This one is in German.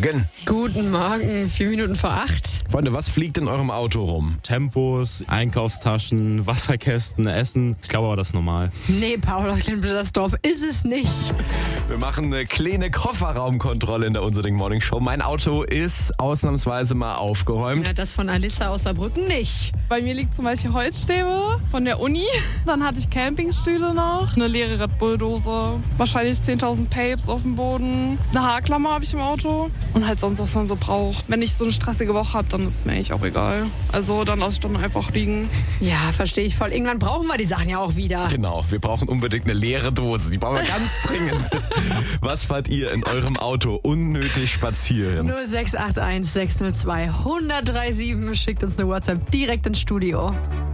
Morgen. Guten Morgen, 4 Minuten vor 8. Freunde, was fliegt in eurem Auto rum? Tempos, Einkaufstaschen, Wasserkästen, Essen. Ich glaube aber, das ist normal. Nee, Paul aus Klein-Blittersdorf ist es nicht. Wir machen eine kleine Kofferraumkontrolle in der Unser Morning Show. Mein Auto ist ausnahmsweise mal aufgeräumt. Ja, das von Alissa aus Saarbrücken nicht. Bei mir liegt zum Beispiel Holzstäbe von der Uni. Dann hatte ich Campingstühle noch, eine leere Red Bull-Dose, wahrscheinlich 10.000 Papes auf dem Boden, eine Haarklammer habe ich im Auto und halt sonst, was man so braucht. Wenn ich so eine stressige Woche habe, dann ist es mir eigentlich auch egal. Also dann lasse ich dann einfach liegen. Ja, verstehe ich voll. Irgendwann brauchen wir die Sachen ja auch wieder. Genau, wir brauchen unbedingt eine leere Dose. Die brauchen wir ganz dringend. Was fahrt ihr in eurem Auto unnötig spazieren? 0681 602 1037. Schickt uns eine WhatsApp direkt ins Studio.